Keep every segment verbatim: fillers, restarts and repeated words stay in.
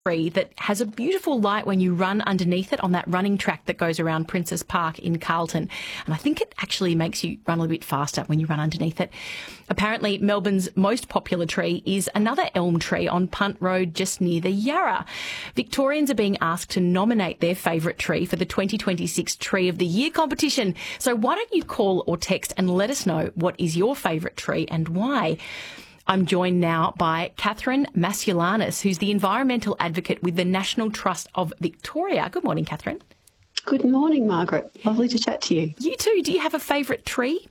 tree that has a beautiful light when you run underneath it on that running track that goes around Princes Park in Carlton. And I think it actually makes you run a little bit faster when you run underneath it. Apparently, Melbourne's most popular tree is another elm tree on Punt Road just near the Yarra. Victorians are being asked to nominate their favourite tree for the twenty twenty-six Tree of the Year competition. So why don't you call or text and let us know what is your favourite tree and why? I'm joined now by Catherine Masulanis, who's the environmental advocate with the National Trust of Victoria. Good morning, Catherine. Good morning, Margaret. Lovely to chat to you. You too. Do you have a favourite tree?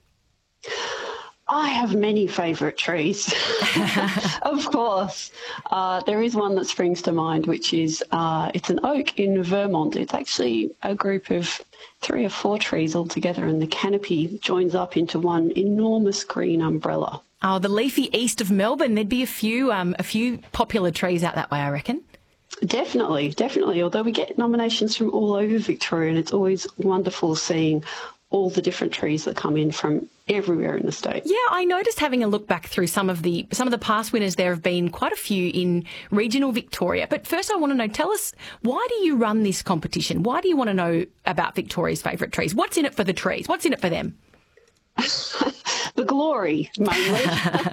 I have many favourite trees, of course. Uh, there is one that springs to mind, which is, uh, it's an oak in Vermont. It's actually a group of three or four trees all together, and the canopy joins up into one enormous green umbrella. Oh, the leafy east of Melbourne. There'd be a few, um, a few popular trees out that way, I reckon. Definitely, definitely. Although we get nominations from all over Victoria, and it's always wonderful seeing all the different trees that come in from everywhere in the state. Yeah, I noticed having a look back through some of the some of the past winners. There have been quite a few in regional Victoria. But first, I want to know. Tell us, why do you run this competition? Why do you want to know about Victoria's favourite trees? What's in it for the trees? What's in it for them? The glory, mainly.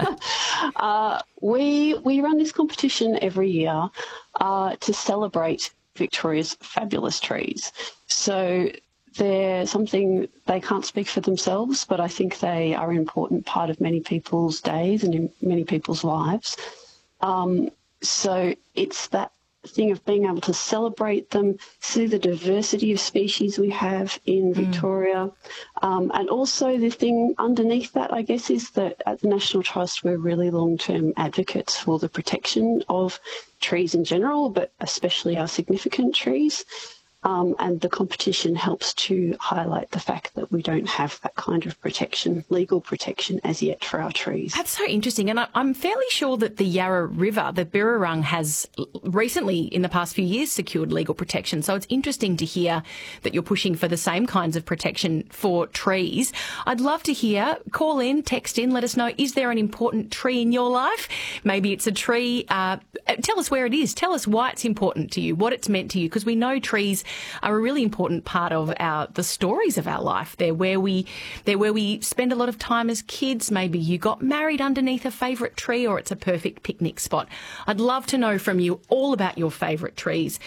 uh, we we run this competition every year uh, to celebrate Victoria's fabulous trees. So they're something, they can't speak for themselves, but I think they are an important part of many people's days and in many people's lives. Um, so it's that thing of being able to celebrate them, see the diversity of species we have in Victoria. Mm. Um, and also the thing underneath that, I guess, is that at the National Trust, we're really long-term advocates for the protection of trees in general, but especially our significant trees. Um, and the competition helps to highlight the fact that we don't have that kind of protection, legal protection as yet for our trees. That's so interesting. And I, I'm fairly sure that the Yarra River, the Birrarung, has recently, in the past few years, secured legal protection. So it's interesting to hear that you're pushing for the same kinds of protection for trees. I'd love to hear, call in, text in, let us know, is there an important tree in your life? Maybe it's a tree. Uh, tell us where it is. Tell us why it's important to you, what it's meant to you, because we know trees are a really important part of our the stories of our life. They're where we they're where we spend a lot of time as kids. Maybe you got married underneath a favourite tree, or it's a perfect picnic spot. I'd love to know from you all about your favourite trees.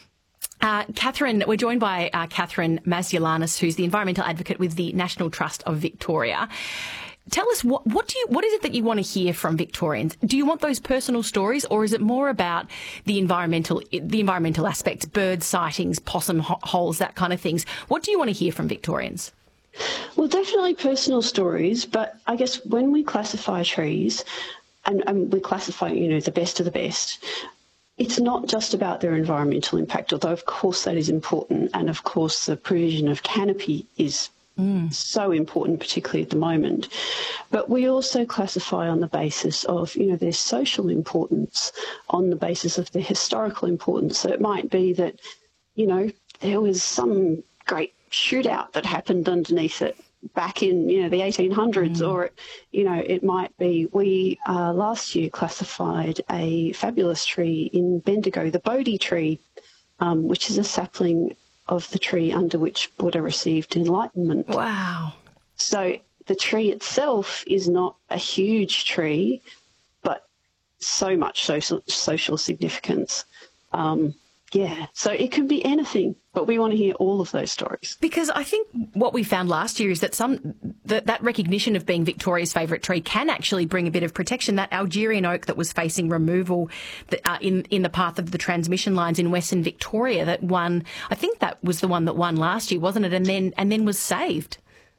Uh, Catherine, we're joined by uh, Catherine Masulanis, who's the environmental advocate with the National Trust of Victoria. Tell us, what, what do you, what is it that you want to hear from Victorians? Do you want those personal stories, or is it more about the environmental, the environmental aspects, bird sightings, possum ho- holes, that kind of things? What do you want to hear from Victorians? Well, definitely personal stories, but I guess when we classify trees, and, and we classify, you know, the best of the best, it's not just about their environmental impact, although of course that is important, and of course the provision of canopy is Mm. so important, particularly at the moment. But we also classify on the basis of, you know, their social importance, on the basis of their historical importance. So it might be that, you know, there was some great shootout that happened underneath it back in, you know, the eighteen hundreds, mm. or, you know, it might be, we uh, last year classified a fabulous tree in Bendigo, the Bodhi tree, um, which is a sapling of the tree under which Buddha received enlightenment. Wow. So the tree itself is not a huge tree, but so much social, social significance. Um, yeah, so it could be anything, but we want to hear all of those stories. Because I think what we found last year is that some that, that recognition of being Victoria's favourite tree can actually bring a bit of protection. That Algerian oak that was facing removal that, uh, in, in the path of the transmission lines in Western Victoria that won, I think that was the one that won last year, wasn't it? And then and then was saved.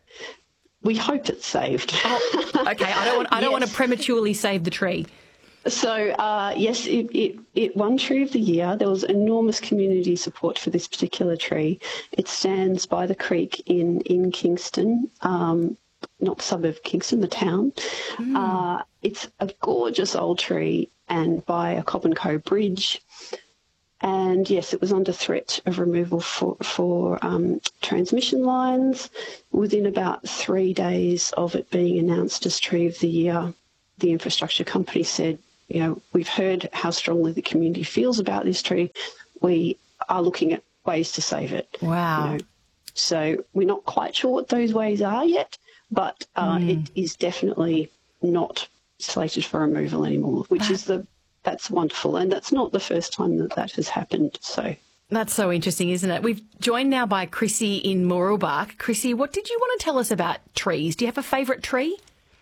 We hope it's saved. Oh, okay, I don't want I don't yes. want to prematurely save the tree. So, uh, yes, it, it, it won Tree of the Year. There was enormous community support for this particular tree. It stands by the creek in, in Kingston, um, not the suburb of Kingston, the town. Mm. Uh, it's a gorgeous old tree and by a Cobb and Co bridge. And, yes, it was under threat of removal for, for um, transmission lines. Within about three days of it being announced as Tree of the Year, the infrastructure company said, you know, we've heard how strongly the community feels about this tree. We are looking at ways to save it. Wow. You know. So we're not quite sure what those ways are yet, but uh, mm. it is definitely not slated for removal anymore, which is the that's wonderful. And that's not the first time that that has happened. So that's so interesting, isn't it? We've joined now by Chrissy in Mooroolbark. Chrissy, what did you want to tell us about trees? Do you have a favourite tree?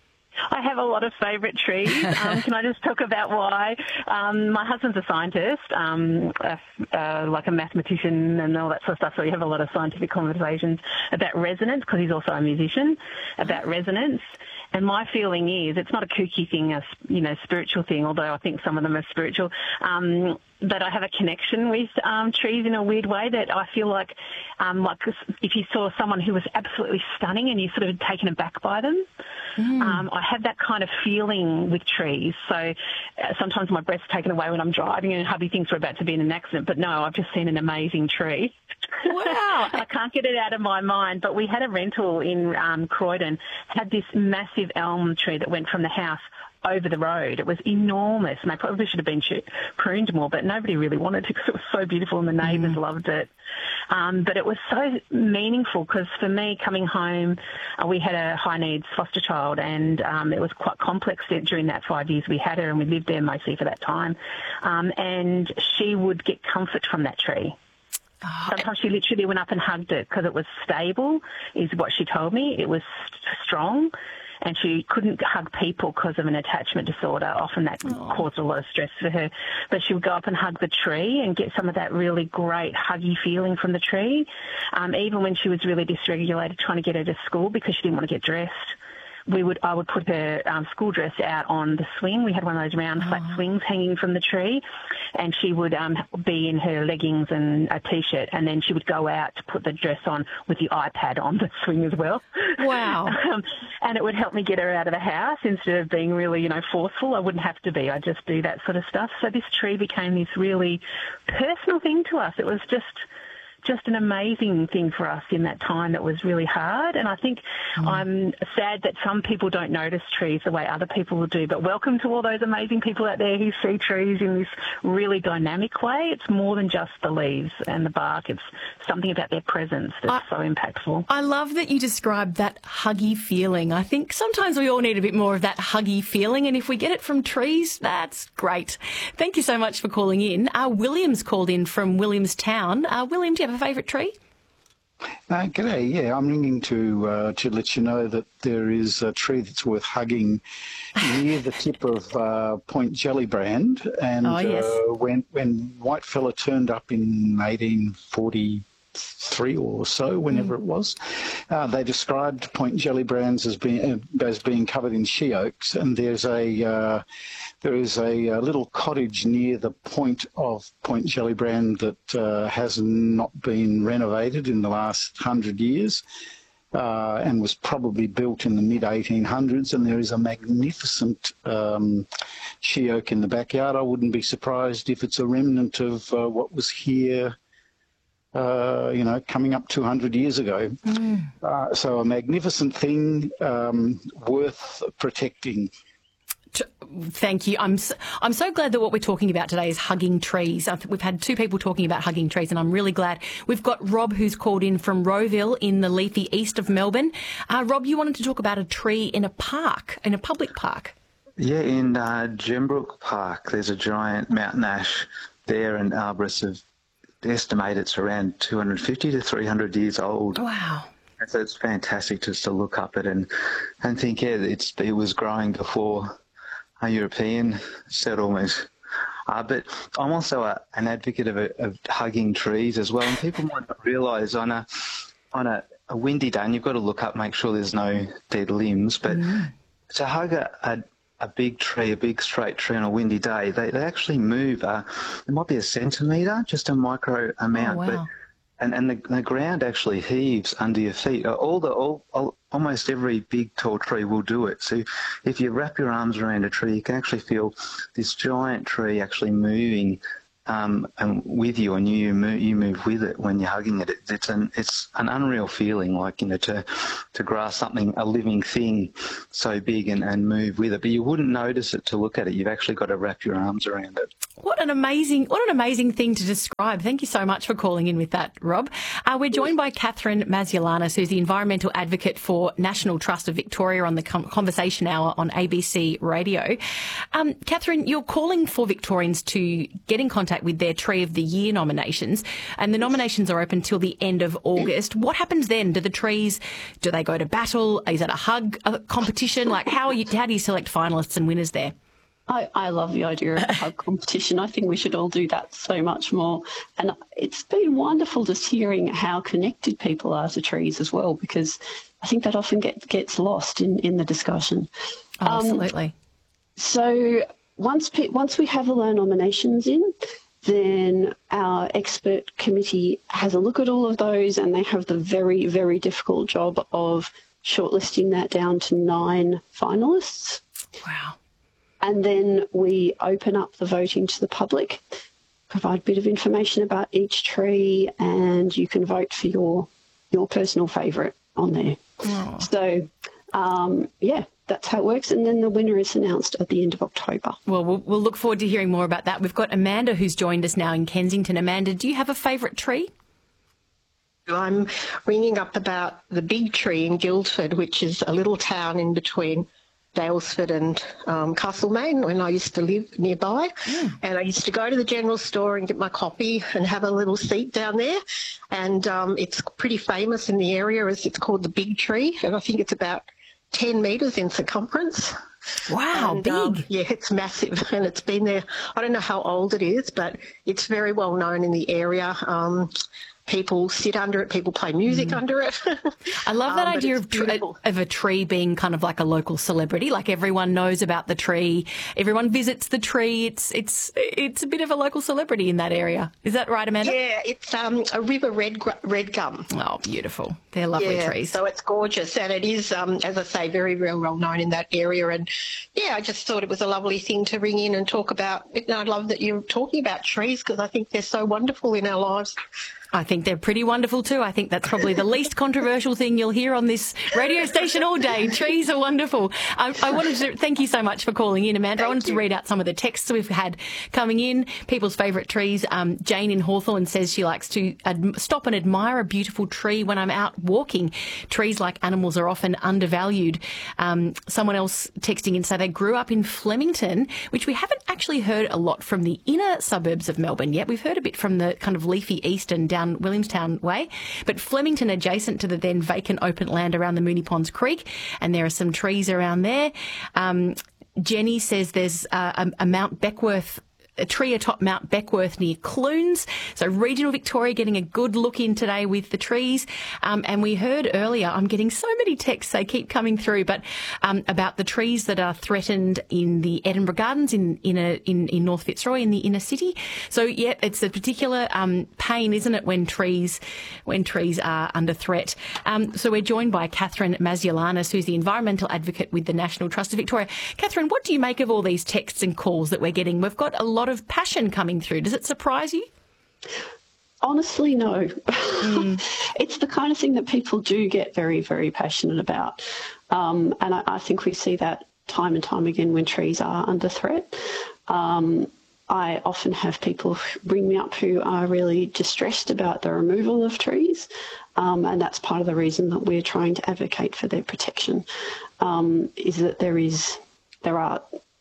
I have a lot of favourite trees. Um, can I just talk about why? Um, my husband's a scientist, um, uh, uh, like a mathematician and all that sort of stuff, so we have a lot of scientific conversations about resonance, because he's also a musician, about resonance. And my feeling is, it's not a kooky thing, a you know spiritual thing, although I think some of them are spiritual, um, that I have a connection with um, trees in a weird way, that I feel like, um, like if you saw someone who was absolutely stunning and you're sort of taken aback by them, mm. um, I have that kind of feeling with trees. So uh, sometimes my breath's taken away when I'm driving and hubby thinks we're about to be in an accident, but no, I've just seen an amazing tree. Wow. I can't get it out of my mind, but we had a rental in um, Croydon, had this massive elm tree that went from the house over the road. It was enormous, and they probably should have been pruned more, but nobody really wanted to because it was so beautiful and the neighbours mm. loved it. Um, but it was so meaningful because for me, coming home, uh, we had a high needs foster child, and um, it was quite complex during that five years we had her, and we lived there mostly for that time. Um, and she would get comfort from that tree. Oh, Sometimes she literally went up and hugged it because it was stable, is what she told me. It was st- strong. And she couldn't hug people because of an attachment disorder. Often that oh. caused a lot of stress for her. But she would go up and hug the tree and get some of that really great huggy feeling from the tree. Um, even when she was really dysregulated trying to get her to school because she didn't want to get dressed, we would I would put her um, school dress out on the swing. We had one of those round flat oh. swings hanging from the tree, and she would um, be in her leggings and a T-shirt, and then she would go out to put the dress on with the iPad on the swing as well. Wow. um, and it would help me get her out of the house instead of being really, you know, forceful. I wouldn't have to be. I'd just do that sort of stuff. So this tree became this really personal thing to us. It was just... just an amazing thing for us in that time that was really hard. And I think mm. I'm sad that some people don't notice trees the way other people will do. But welcome to all those amazing people out there who see trees in this really dynamic way. It's more than just the leaves and the bark. It's something about their presence that's I, so impactful. I love that you described that huggy feeling. I think sometimes we all need a bit more of that huggy feeling, and if we get it from trees, that's great. Thank you so much for calling in. Uh, William's called in from Williamstown. Uh, William, do you have a favourite tree? Uh, g'day, yeah, I'm ringing to uh, to let you know that there is a tree that's worth hugging near the tip of uh, Point Gellibrand, and oh, yes. uh, when when Whitefella turned up in eighteen forty-three or so, whenever mm. it was, uh, they described Point Gellibrand as being uh, as being covered in she oaks, and there's a uh, there is a, a little cottage near the point of Point Gellibrand that uh, has not been renovated in the last hundred years, uh, and was probably built in the mid eighteen hundreds, and there is a magnificent um, she oak in the backyard. I wouldn't be surprised if it's a remnant of uh, what was here Uh, you know, coming up two hundred years ago. Mm. Uh, so a magnificent thing, um, worth protecting. Thank you. I'm so, I'm so glad that what we're talking about today is hugging trees. I think we've had two people talking about hugging trees, and I'm really glad. We've got Rob, who's called in from Rowville in the leafy east of Melbourne. Uh, Rob, you wanted to talk about a tree in a park, in a public park. Yeah, in uh, Gembrook Park, there's a giant mountain ash there, and arborists have estimated it's around two hundred fifty to three hundred years old. Wow. And so it's fantastic just to look up it and, and think, yeah, it's, it was growing before a European settlement. Uh, but I'm also a, an advocate of, a, of hugging trees as well. And people might not realise on a on a, a windy day, and you've got to look up, make sure there's no dead limbs, but mm. to hug a, a a big tree, a big straight tree on a windy day, they, they actually move. Uh, it might be a centimetre, just a micro amount. Oh, wow. But, and and the, the ground actually heaves under your feet. All the all, all almost every big tall tree will do it. So if you wrap your arms around a tree, you can actually feel this giant tree actually moving um, and with you, and you move, you move with it when you're hugging it. it it's an it's an unreal feeling, like, you know, to to grasp something, a living thing, so big and, and move with it. But you wouldn't notice it to look at it. You've actually got to wrap your arms around it. What an amazing, what an amazing thing to describe. Thank you so much for calling in with that, Rob. Uh, we're joined by Catherine Maziolanis, who's the environmental advocate for National Trust of Victoria, on the Conversation Hour on A B C Radio. Um, Catherine, you're calling for Victorians to get in contact with their Tree of the Year nominations, and the nominations are open till the end of August. What happens then? Do the trees, do they go to battle? Is it a hug a competition? Like, how are you, how do you select finalists and winners there? I, I love the idea of a hug competition. I think we should all do that so much more. And it's been wonderful just hearing how connected people are to trees as well, because I think that often get, gets lost in, in the discussion. Oh, absolutely. Um, so once pe- once we have all our nominations in, then our expert committee has a look at all of those, and they have the very, very difficult job of shortlisting that down to nine finalists. Wow. And then we open up the voting to the public, provide a bit of information about each tree, and you can vote for your your personal favourite on there. Oh. So, um, yeah, that's how it works. And then the winner is announced at the end of October. Well, we'll, we'll look forward to hearing more about that. We've got Amanda who's joined us now in Kensington. Amanda, do you have a favourite tree? I'm ringing up about the Big Tree in Guildford, which is a little town in between Daylesford and um, Castlemaine, when I used to live nearby. Mm. And I used to go to the general store and get my coffee and have a little seat down there. And um, it's pretty famous in the area, as it's called the Big Tree. And I think it's about ten metres in circumference. Wow, and, big. Um, yeah, it's massive. And it's been there, I don't know how old it is, but it's very well known in the area. Um, People sit under it. People play music mm. under it. I love that um, idea of, tr- of a tree being kind of like a local celebrity. Like, everyone knows about the tree. Everyone visits the tree. It's it's it's a bit of a local celebrity in that area. Is that right, Amanda? Yeah, it's um, a river red red gum. Oh, beautiful. They're lovely yeah, trees. So it's gorgeous, and it is, um, as I say, very, very well known in that area. And yeah, I just thought it was a lovely thing to ring in and talk about. And I love that you're talking about trees, because I think they're so wonderful in our lives. I think they're pretty wonderful too. I think that's probably the least controversial thing you'll hear on this radio station all day. Trees are wonderful. I, I wanted to thank you so much for calling in, Amanda. Thank I wanted you. to read out some of the texts we've had coming in. People's favourite trees. Um, Jane in Hawthorn says she likes to ad- stop and admire a beautiful tree when I'm out walking. Trees, like animals, are often undervalued. Um, someone else texting in say they grew up in Flemington, which we haven't actually heard a lot from the inner suburbs of Melbourne yet. We've heard a bit from the kind of leafy east and down Williamstown way, but Flemington adjacent to the then vacant open land around the Moonee Ponds Creek, and there are some trees around there. Um, Jenny says there's uh, a, a Mount Beckworth a tree atop Mount Beckworth near Clunes. So regional Victoria getting a good look in today with the trees. Um, and we heard earlier, I'm getting so many texts, they keep coming through, but um, about the trees that are threatened in the Edinburgh Gardens in in, a, in in North Fitzroy in the inner city. So yeah, it's a particular um, pain, isn't it, when trees when trees are under threat. Um, so we're joined by Catherine Maziolanis, who's the environmental advocate with the National Trust of Victoria. Catherine, what do you make of all these texts and calls that we're getting? We've got a lot of passion coming through. Does it surprise you? Honestly, no. Mm. It's the kind of thing that people do get very, very passionate about. Um, and I, I think we see that time and time again when trees are under threat. Um, I often have people ring me up who are really distressed about the removal of trees, um, and that's part of the reason that we're trying to advocate for their protection, um, is that there is there are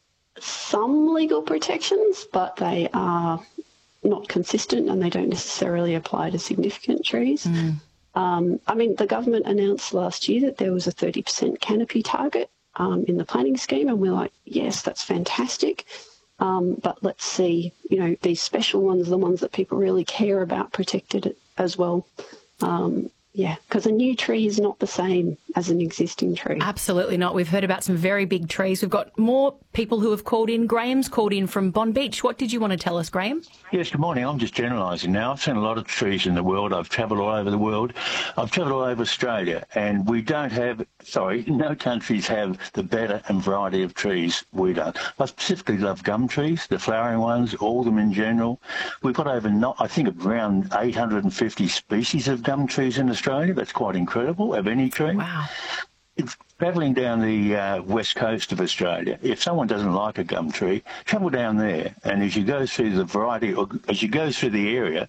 some legal protections, but they are not consistent and they don't necessarily apply to significant trees. Mm. Um, I mean, the government announced last year that there was a thirty percent canopy target um, in the planning scheme, and we're like, yes, that's fantastic. Um, but let's see, you know, these special ones, the ones that people really care about, protected as well. Um, yeah, because a new tree is not the same as an existing tree. Absolutely not. We've heard about some very big trees. We've got more people who have called in. Graham's called in from Bond Beach. What did you want to tell us, Graham? Yes, good morning. I'm just generalising now. I've seen a lot of trees in the world. I've travelled all over the world. I've travelled all over Australia, and we don't have, sorry, no countries have the better and variety of trees we don't. I specifically love gum trees, the flowering ones, all of them in general. We've got over, not, I think, around eight hundred fifty species of gum trees in Australia. That's quite incredible, of any tree. Wow. It's travelling down the uh, west coast of Australia, if someone doesn't like a gum tree, travel down there, and as you go through the variety, or as you go through the area,